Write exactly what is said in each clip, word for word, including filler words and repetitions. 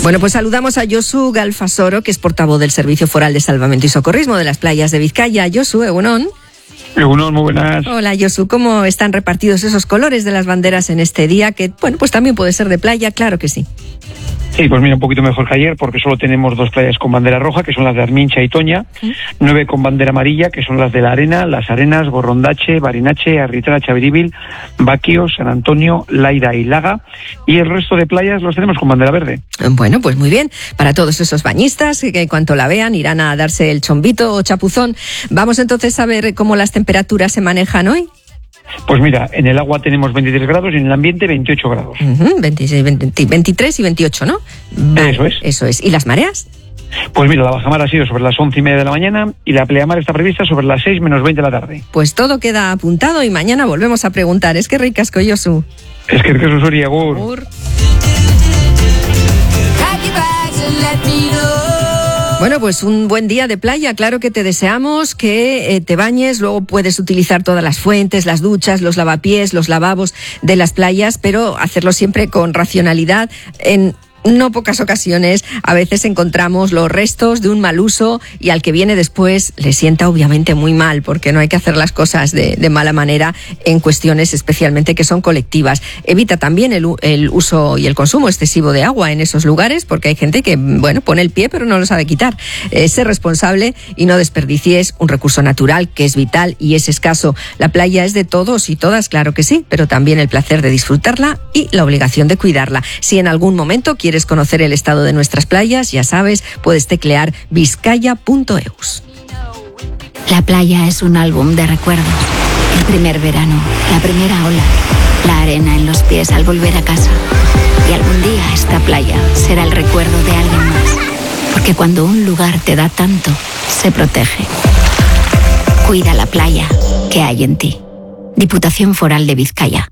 Bueno, pues saludamos a Josu Galfasoro, que es portavoz del Servicio Foral de Salvamento y Socorrismo de las Playas de Vizcaya. Josu, egunon. Egunon, muy buenas. Hola, Josu. ¿Cómo están repartidos esos colores de las banderas en este día? Que, bueno, pues también puede ser de playa, claro que sí. Sí, pues mira, un poquito mejor que ayer, porque solo tenemos dos playas con bandera roja, que son las de Armincha y Toña, ¿Mm? nueve con bandera amarilla, que son las de La Arena, Las Arenas, Gorrondache, Barinache, Arritra, Chaviríbil, Baquio, San Antonio, Laida y Laga, y el resto de playas los tenemos con bandera verde. Bueno, pues muy bien. Para todos esos bañistas, que en cuanto la vean irán a darse el chombito o chapuzón. Vamos entonces a ver cómo las temperaturas se manejan hoy. Pues mira, en el agua tenemos veintitrés grados y en el ambiente veintiocho grados. Uh-huh, veintiséis, veinte, veintitrés y veintiocho, ¿no? Vale, eso es. Eso es. ¿Y las mareas? Pues mira, la bajamar ha sido sobre las once y media de la mañana y la pleamar está prevista sobre las seis menos veinte de la tarde. Pues todo queda apuntado y mañana volvemos a preguntar. Es que ricasco, Josu. Es que ricasco, Soria, Agur. Agur. Bueno, pues un buen día de playa, claro que te deseamos que eh, te bañes, luego puedes utilizar todas las fuentes, las duchas, los lavapiés, los lavabos de las playas, pero hacerlo siempre con racionalidad. En no pocas ocasiones a veces encontramos los restos de un mal uso y al que viene después le sienta obviamente muy mal, porque no hay que hacer las cosas de, de mala manera en cuestiones especialmente que son colectivas. Evita también el, el uso y el consumo excesivo de agua en esos lugares, porque hay gente que, bueno, pone el pie pero no lo sabe quitar. Eh, sé responsable y no desperdicies un recurso natural que es vital y es escaso. La playa es de todos y todas, claro que sí, pero también el placer de disfrutarla y la obligación de cuidarla. Si en algún momento quieres ¿Quieres conocer el estado de nuestras playas? Ya sabes, puedes teclear vizcaya punto eus. La playa es un álbum de recuerdos. El primer verano, la primera ola, la arena en los pies al volver a casa. Y algún día esta playa será el recuerdo de alguien más. Porque cuando un lugar te da tanto, se protege. Cuida la playa que hay en ti. Diputación Foral de Vizcaya.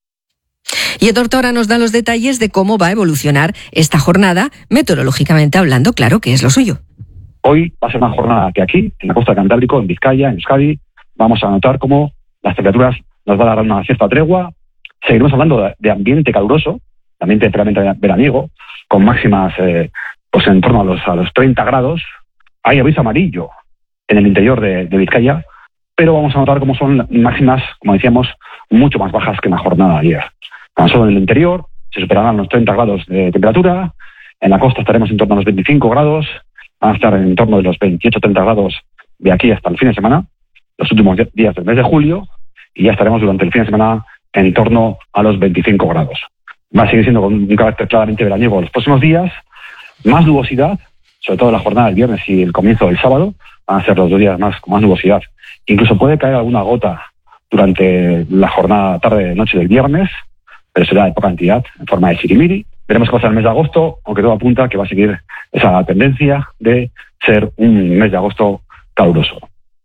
Y Tortora nos da los detalles de cómo va a evolucionar esta jornada, meteorológicamente hablando, claro que es lo suyo. Hoy va a ser una jornada que aquí, en la costa del Cantábrico, en Vizcaya, en Euskadi, vamos a notar cómo las temperaturas nos va a dar una cierta tregua. Seguiremos hablando de ambiente caluroso, ambiente realmente veraniego, con máximas eh, pues en torno a los, a los treinta grados. Hay aviso amarillo en el interior de, de Vizcaya, pero vamos a notar cómo son máximas, como decíamos, mucho más bajas que en la jornada de ayer. Tan solo en el interior se superarán los treinta grados de temperatura, en la costa estaremos en torno a los veinticinco grados, van a estar en torno de los veintiocho a treinta grados de aquí hasta el fin de semana, los últimos días del mes de julio, y ya estaremos durante el fin de semana en torno a los veinticinco grados. Va a seguir siendo con un carácter claramente veraniego los próximos días, más nubosidad, sobre todo la jornada del viernes y el comienzo del sábado, van a ser los dos días más con más nubosidad. Incluso puede caer alguna gota durante la jornada tarde-noche del viernes, pero será de poca cantidad, en forma de chirimiri. Veremos qué pasa el mes de agosto, aunque todo apunta que va a seguir esa tendencia de ser un mes de agosto caluroso.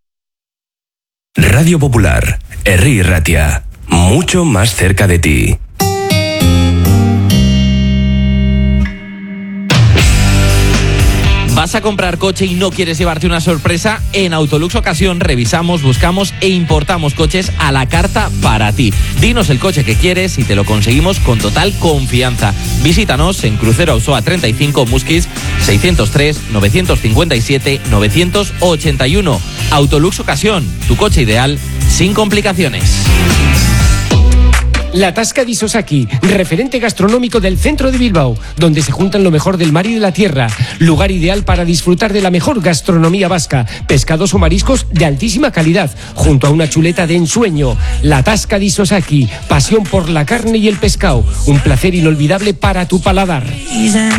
Radio Popular, Herri Ratia, mucho más cerca de ti. ¿Vas a comprar coche y no quieres llevarte una sorpresa? En Autolux Ocasión revisamos, buscamos e importamos coches a la carta para ti. Dinos el coche que quieres y te lo conseguimos con total confianza. Visítanos en Crucero Auzoa treinta y cinco, Musquis seiscientos tres, novecientos cincuenta y siete, novecientos ochenta y uno. Autolux Ocasión, tu coche ideal sin complicaciones. La Tasca di Sosaki, referente gastronómico del centro de Bilbao, donde se juntan lo mejor del mar y de la tierra. Lugar ideal para disfrutar de la mejor gastronomía vasca, pescados o mariscos de altísima calidad, junto a una chuleta de ensueño. La Tasca di Sosaki, pasión por la carne y el pescado, un placer inolvidable para tu paladar.